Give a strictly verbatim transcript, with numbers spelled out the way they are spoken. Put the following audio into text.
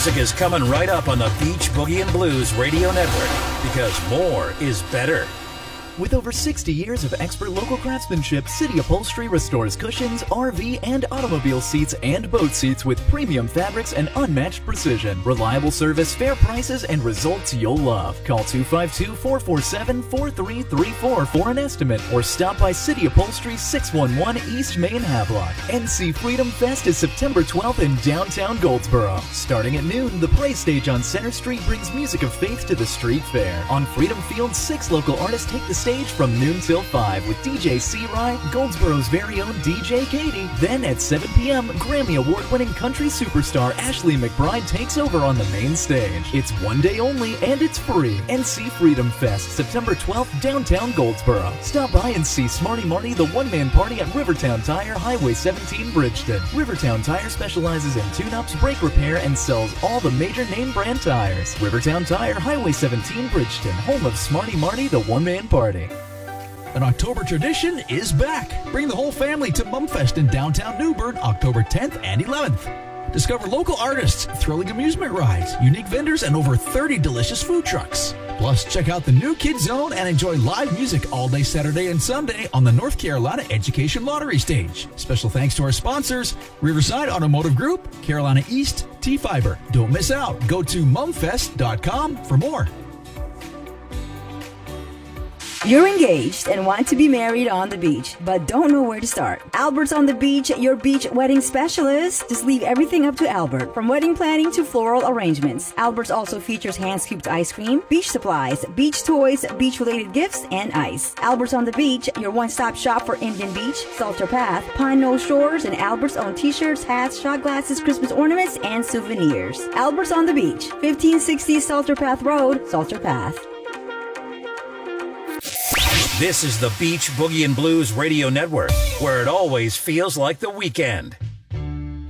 music is coming right up on the Beach Boogie and Blues Radio Network, because more is better. With over sixty years of expert local craftsmanship, City Upholstery restores cushions, R V, and automobile seats and boat seats with premium fabrics and unmatched precision. Reliable service, fair prices, and results you'll love. Call two five two, four four seven, four three three four for an estimate, or stop by City Upholstery, six one one East Main Havelock. N C Freedom Fest is September twelfth in downtown Goldsboro. Starting at noon, the Praise Stage on Center Street brings music of faith to the street fair. On Freedom Field, six local artists take the stage from noon till five with D J C-Rye, Goldsboro's very own D J Katie. Then at seven p.m., Grammy Award-winning country superstar Ashley McBride takes over on the main stage. It's one day only and it's free. N C Freedom Fest, September twelfth, downtown Goldsboro. Stop by and see Smarty Marty, the one-man party at Rivertown Tire, Highway seventeen, Bridgeton. Rivertown Tire specializes in tune-ups, brake repair, and sells all the major name brand tires. Rivertown Tire, Highway seventeen, Bridgeton, home of Smarty Marty, the one-man party. An October tradition is back. Bring the whole family to Mumfest in downtown Newbern, October tenth and eleventh. Discover local artists, thrilling amusement rides, unique vendors, and over thirty delicious food trucks. Plus, check out the new Kids Zone and enjoy live music all day Saturday and Sunday on the North Carolina Education Lottery Stage. Special thanks to our sponsors, Riverside Automotive Group, Carolina East, T-Fiber. Don't miss out. Go to mumfest dot com for more. You're engaged and want to be married on the beach, but don't know where to start. Albert's on the Beach, your beach wedding specialist. Just leave everything up to Albert, from wedding planning to floral arrangements. Albert's also features hand-scooped ice cream, beach supplies, beach toys, beach-related gifts, and ice. Albert's on the Beach, your one-stop shop for Indian Beach, Salter Path, Pine Knoll Shores, and Albert's own t-shirts, hats, shot glasses, Christmas ornaments, and souvenirs. Albert's on the Beach, fifteen sixty Salter Path Road, Salter Path. This is the Beach Boogie and Blues Radio Network, where it always feels like the weekend.